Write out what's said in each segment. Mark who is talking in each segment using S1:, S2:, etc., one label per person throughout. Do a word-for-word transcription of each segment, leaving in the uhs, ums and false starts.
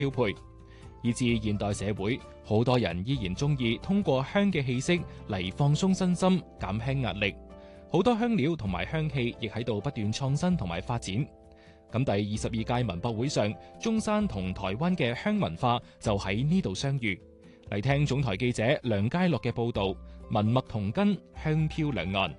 S1: 標配。以至現代社會，好多人依然中意通過香嘅氣息嚟放鬆身心、減輕壓力。好多香料同埋香氣亦喺度不斷創新同埋發展。咁第二十二屆文博會上，中山同台灣嘅香文化就喺呢度相遇。嚟聽總台記者梁佳樂嘅報導，文脈同根，香飄兩岸。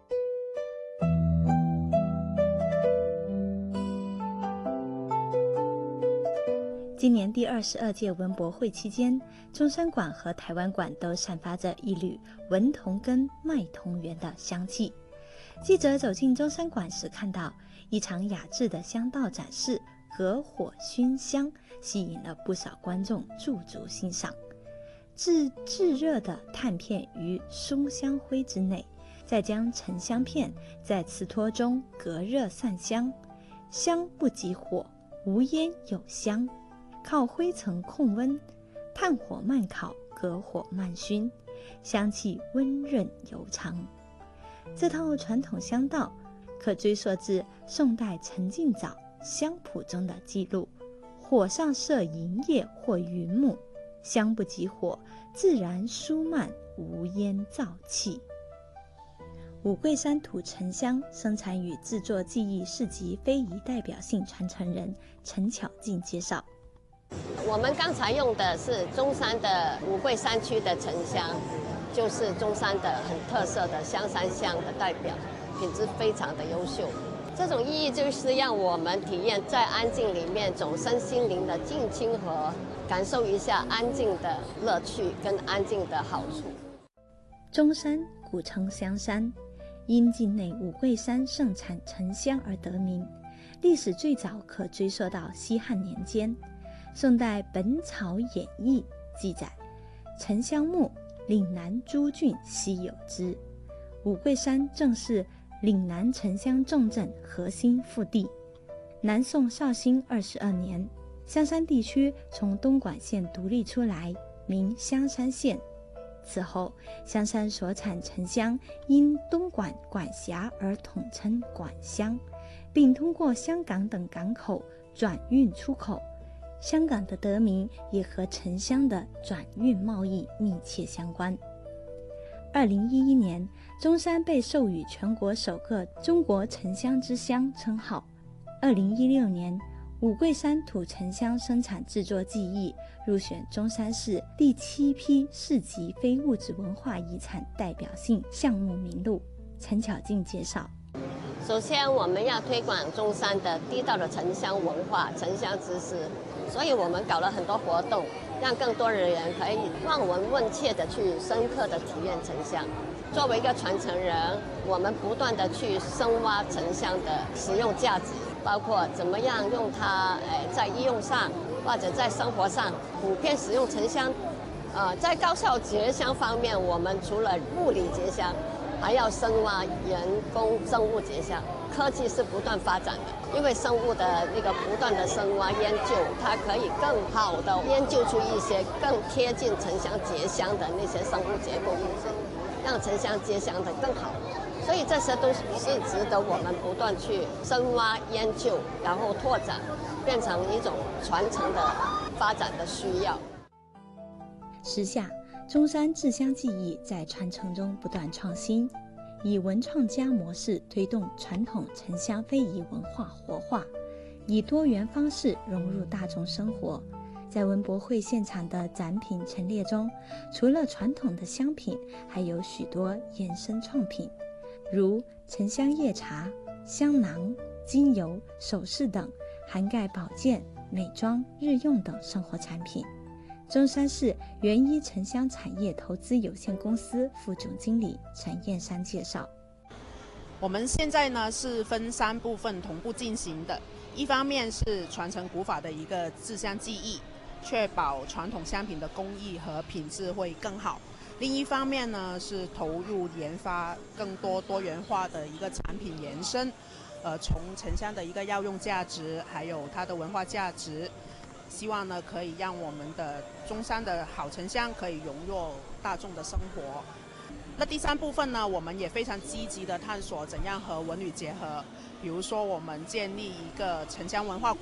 S2: 今年第二十二屆文博會期間，中山館和台灣館都散發着一縷文同根、脈同源的香氣。記者走進中山館時，看到一場雅致的香道展示，隔火熏香，吸引了不少觀眾駐足欣賞。置炙熱的炭片於松香灰之內，再將沉香片在瓷托中隔熱散香，香不及火，無煙有香。靠灰層控溫，炭火慢烤，隔火慢熏，香氣溫潤悠長。這套傳統香道可追溯至宋代陳敬早香譜中的記錄：火上設銀葉或雲母，香不及火，自然疏慢，無煙燥氣。五桂山土沉香生產與製作技藝市集非遺代表性傳承人陳巧靜介紹。
S3: 我們剛才用的是中山的五桂山區的沉香，就是中山的很特色的香山香的代表，品質非常的優秀。這種意義就是讓我們體驗在安靜裡面種身心靈的靜清和，感受一下安靜的樂趣跟安靜的好處。
S2: 中山古稱香山，因境內五桂山盛產沉香而得名，歷史最早可追溯到西漢年間。宋代《本草演義》記載，沉香木，嶺南諸郡稀有之。五桂山正是嶺南沉香重鎮核心腹地。南宋绍興二十二年，香山地區從東莞縣獨立出來，名香山縣。此後，香山所產沉香因東莞管轄而統稱莞香，並通過香港等港口轉運出口。香港的得名也和沉香的轉運貿易密切相關。二零一一年，中山被授予全國首個中國沉香之鄉稱號。二零一六年，五桂山土沉香生產製作技藝入選中山市第七批市級非物質文化遺產代表性項目名錄。陳巧靜介紹。
S3: 首先，我們要推廣中山的地道的沉香文化、沉香知識，所以我們搞了很多活動，讓更多的人可以望聞問切的去深刻的體驗沉香。作為一個傳承人，我們不斷的去深挖沉香的使用價值，包括怎麼樣用它，誒，在醫用上或者在生活上普遍使用沉香。呃，在高效結香方面，我們除了物理結香，還要深挖人工生物結香。科技是不斷發展的，因為生物的那個不斷的深挖研究，它可以更好的研究出一些更貼近沉香結香的那些生物結構因素，讓沉香結香的更好。所以這些都是值得我們不斷去深挖研究，然後拓展，變成一種傳承的發展的需要。
S2: 時下，中山製香技藝在傳承中不斷創新，以文創家模式推動傳統沉香非遺文化活化，以多元方式融入大眾生活。在文博會現場的展品陳列中，除了傳統的香品，還有許多衍生創品，如沉香葉茶、香囊、精油、首飾等，涵蓋保健、美妝、日用等生活產品。中山市元一沉香產業投資有限公司副總經理陳燕山介紹，
S4: 我們現在呢是分三部分同步進行的，一方面是傳承古法的一個製香技藝，確保傳統香品的工藝和品質會更好。另一方面呢是投入研發更多多元化的一個產品延伸，呃，從沉香的一個藥用價值，還有它的文化價值，希望呢可以讓我們的中山的好沉香可以融入大眾的生活。那第三部分呢，我們也非常積極地探索怎樣和文旅結合，比如說我們建立一個沉香文化館，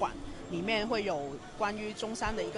S4: 里面会有关于中山的一个